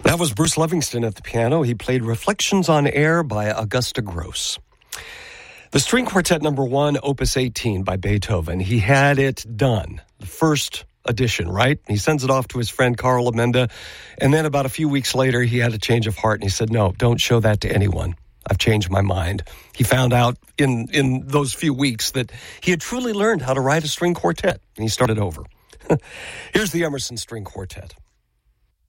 That was Bruce Livingston at the piano. He played Reflections on Air by Augusta Gross. The String Quartet No. 1, Opus 18 by Beethoven. He had it done, the first edition, right? He sends it off to his friend Carl Amenda, and then about a few weeks later, he had a change of heart, and he said, no, don't show that to anyone. I've changed my mind. He found out in those few weeks that he had truly learned how to write a string quartet, and he started over. Here's the Emerson String Quartet.